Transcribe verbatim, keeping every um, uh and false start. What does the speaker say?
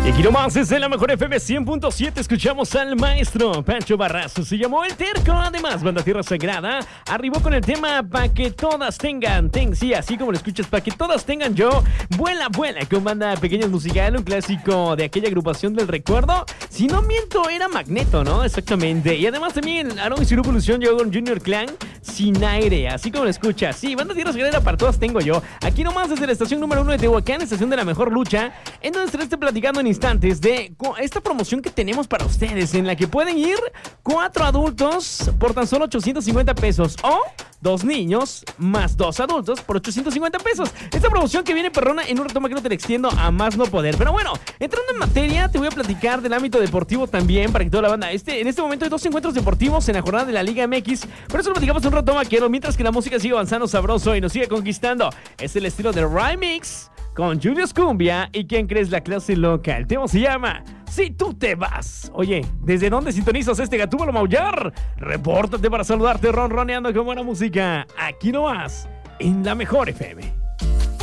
Y aquí nomás es en la mejor F M cien punto siete. Escuchamos al maestro Pancho Barrazo. Se llamó El Terco. Además, Banda Tierra Sagrada arribó con el tema Pa' que todas tengan. Ten, sí, así como lo escuchas, Pa' que todas tengan yo. Vuela, vuela, con Banda Pequeños Musical. Un clásico de aquella agrupación del recuerdo. Si no miento, era Magneto, ¿no? Exactamente. Y además también Aarón y su Evolución llegó con Junior Clan. Sin aire, así como lo escuchas. Sí, Banda Tierra Sagrada para todas tengo yo. Aquí nomás desde la estación número uno de Tehuacán, estación de la mejor lucha, en donde estaré platicando en instantes de esta promoción que tenemos para ustedes, en la que pueden ir cuatro adultos por tan solo ochocientos cincuenta pesos o dos niños más dos adultos por ochocientos cincuenta pesos. Esta promoción que viene perrona, en un rato más que no te la extiendo a más no poder. Pero bueno, entrando en materia, te voy a platicar del ámbito deportivo también para que toda la banda. Este, en este momento hay dos encuentros deportivos en la jornada de la Liga M X. Por eso lo platicamos un rato vaquero, mientras que la música sigue avanzando sabroso y nos sigue conquistando. Es el estilo de Remix con Julius Cumbia. ¿Y quién crees? La clase loca. El tema se llama Si tú te vas. Oye, ¿desde dónde sintonizas este Gatúbalo Maullar? Repórtate para saludarte ronroneando con buena música. Aquí nomás, en la mejor F M.